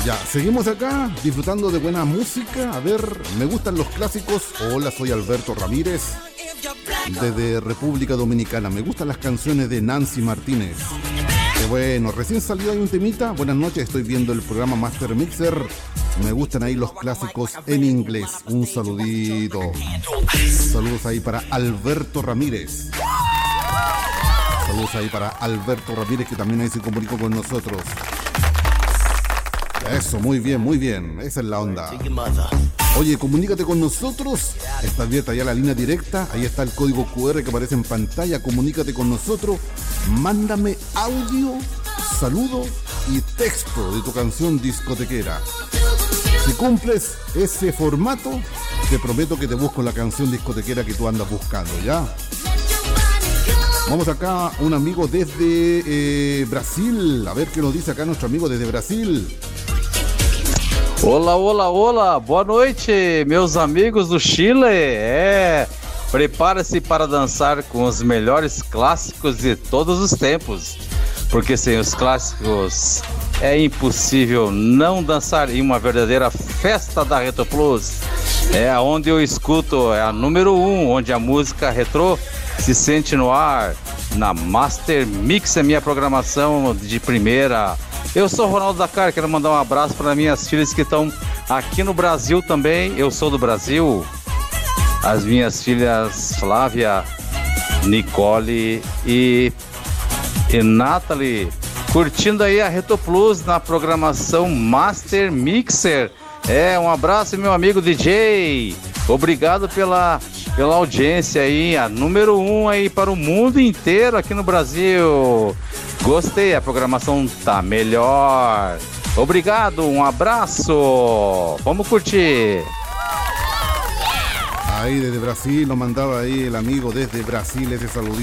Ya, seguimos acá disfrutando de buena música. A ver, me gustan los clásicos. Hola, soy Alberto Ramírez desde República Dominicana. Me gustan las canciones de Nancy Martínez. Qué bueno, recién salió ahí un temita. Buenas noches, estoy viendo el programa Master Mixer. Me gustan ahí los clásicos en inglés. Un saludito. Saludos ahí para Alberto Ramírez. Saludos ahí para Alberto Ramírez, que también ahí se comunicó con nosotros. Eso, muy bien, muy bien. Esa es la onda. Oye, comunícate con nosotros. Está abierta ya la línea directa. Ahí está el código QR que aparece en pantalla. Comunícate con nosotros. Mándame audio, saludo y texto de tu canción discotequera. Si cumples ese formato, te prometo que te busco la canción discotequera que tú andas buscando, ¿ya? Vamos acá, un amigo desde Brasil. A ver qué nos dice acá nuestro amigo desde Brasil. Olá, olá, olá, boa noite, meus amigos do Chile. Prepare-se para dançar com os melhores clássicos de todos os tempos, porque sem os clássicos é impossível não dançar em uma verdadeira festa da Retro Plus. É onde eu escuto, é a número 1, onde a música retrô se sente no ar. Na Master Mix é minha programação de primeira. Eu sou Ronaldo Dakar, quero mandar um abraço para minhas filhas que estão aqui no Brasil também. Eu sou do Brasil. As minhas filhas Flávia, Nicole e Nathalie, curtindo aí a Retro Plus na programação Master Mixer. Um abraço, meu amigo DJ. Obrigado pela audiência aí, a número 1 aí para o mundo inteiro aqui no Brasil. Gostei, a programação tá melhor. Obrigado, um abraço. Vamos curtir. Ahí desde Brasil, nos mandaba ahí el amigo desde Brasil ese saludito.